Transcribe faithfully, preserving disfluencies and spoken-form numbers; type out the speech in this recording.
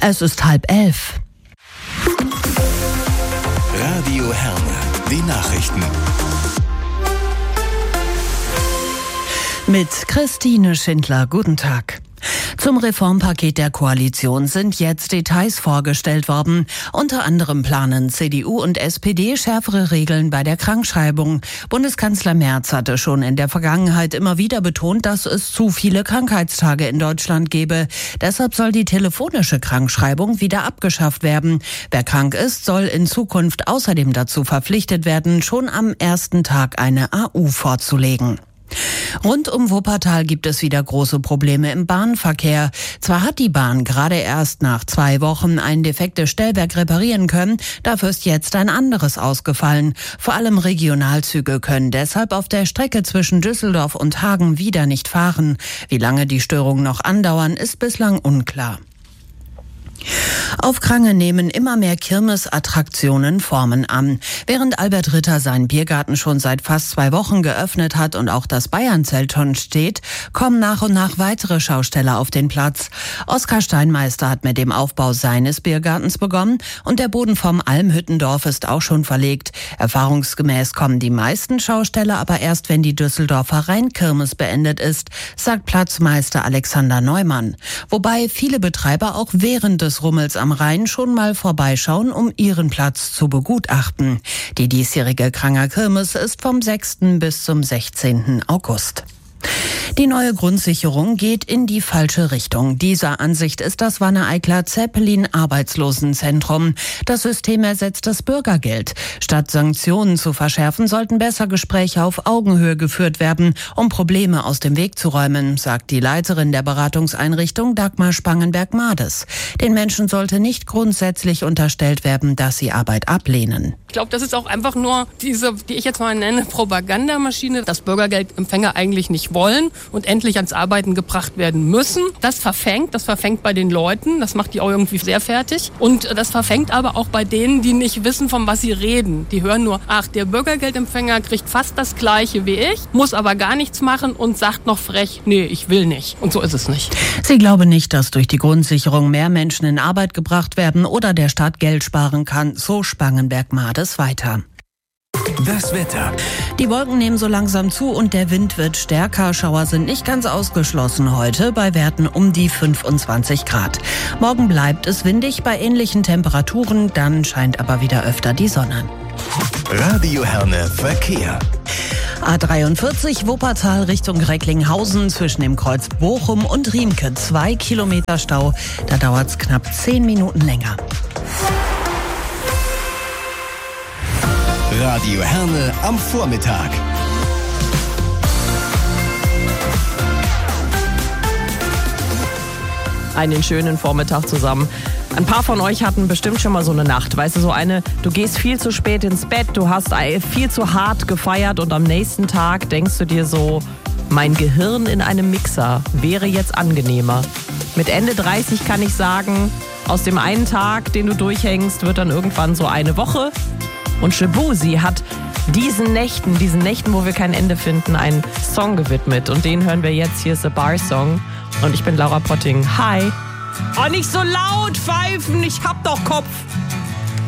Es ist halb elf. Radio Herne, die Nachrichten. Mit Christine Schindler, guten Tag. Zum Reformpaket der Koalition sind jetzt Details vorgestellt worden. Unter anderem planen C D U und S P D schärfere Regeln bei der Krankschreibung. Bundeskanzler Merz hatte schon in der Vergangenheit immer wieder betont, dass es zu viele Krankheitstage in Deutschland gebe. Deshalb soll die telefonische Krankschreibung wieder abgeschafft werden. Wer krank ist, soll in Zukunft außerdem dazu verpflichtet werden, schon am ersten Tag eine A U vorzulegen. Rund um Wuppertal gibt es wieder große Probleme im Bahnverkehr. Zwar hat die Bahn gerade erst nach zwei Wochen ein defektes Stellwerk reparieren können, dafür ist jetzt ein anderes ausgefallen. Vor allem Regionalzüge können deshalb auf der Strecke zwischen Düsseldorf und Hagen wieder nicht fahren. Wie lange die Störungen noch andauern, ist bislang unklar. Auf Krange nehmen immer mehr Kirmesattraktionen Formen an. Während Albert Ritter seinen Biergarten schon seit fast zwei Wochen geöffnet hat und auch das Bayernzelt schon steht, kommen nach und nach weitere Schausteller auf den Platz. Oskar Steinmeister hat mit dem Aufbau seines Biergartens begonnen und der Boden vom Almhüttendorf ist auch schon verlegt. Erfahrungsgemäß kommen die meisten Schausteller aber erst, wenn die Düsseldorfer Rheinkirmes beendet ist, sagt Platzmeister Alexander Neumann. Wobei viele Betreiber auch während des Rummels am Rhein schon mal vorbeischauen, um ihren Platz zu begutachten. Die diesjährige Kranger Kirmes ist vom sechsten bis zum sechzehnten August. Die neue Grundsicherung geht in die falsche Richtung. Dieser Ansicht ist das Wanne-Eicler-Zeppelin-Arbeitslosenzentrum. Das System ersetzt das Bürgergeld. Statt Sanktionen zu verschärfen, sollten besser Gespräche auf Augenhöhe geführt werden, um Probleme aus dem Weg zu räumen, sagt die Leiterin der Beratungseinrichtung Dagmar Spangenberg-Mades. Den Menschen sollte nicht grundsätzlich unterstellt werden, dass sie Arbeit ablehnen. Ich glaube, das ist auch einfach nur diese, die ich jetzt mal nenne, Propagandamaschine, dass Bürgergeldempfänger eigentlich nicht wollen und endlich ans Arbeiten gebracht werden müssen. Das verfängt, das verfängt bei den Leuten, das macht die auch irgendwie sehr fertig. Und das verfängt aber auch bei denen, die nicht wissen, von was sie reden. Die hören nur, ach, der Bürgergeldempfänger kriegt fast das Gleiche wie ich, muss aber gar nichts machen und sagt noch frech, nee, ich will nicht. Und so ist es nicht. Sie glaube nicht, dass durch die Grundsicherung mehr Menschen in Arbeit gebracht werden oder der Staat Geld sparen kann, so Spangenberg-Mades weiter. Das Wetter. Die Wolken nehmen so langsam zu und der Wind wird stärker. Schauer sind nicht ganz ausgeschlossen heute bei Werten um die fünfundzwanzig Grad. Morgen bleibt es windig bei ähnlichen Temperaturen, dann scheint aber wieder öfter die Sonne. Radio Herne Verkehr. A dreiundvierzig Wuppertal Richtung Recklinghausen zwischen dem Kreuz Bochum und Riemke. Zwei Kilometer Stau, da dauert es knapp zehn Minuten länger. Radio Herne am Vormittag. Einen schönen Vormittag zusammen. Ein paar von euch hatten bestimmt schon mal so eine Nacht. Weißt du, so eine, du gehst viel zu spät ins Bett, du hast viel zu hart gefeiert und am nächsten Tag denkst du dir so, mein Gehirn in einem Mixer wäre jetzt angenehmer. Mit Ende dreißig kann ich sagen, aus dem einen Tag, den du durchhängst, wird dann irgendwann so eine Woche. Und Shibuzi hat diesen Nächten, diesen Nächten, wo wir kein Ende finden, einen Song gewidmet. Und den hören wir jetzt. Hier ist A Bar Song. Und ich bin Laura Potting. Hi. Oh, nicht so laut pfeifen, ich hab doch Kopf.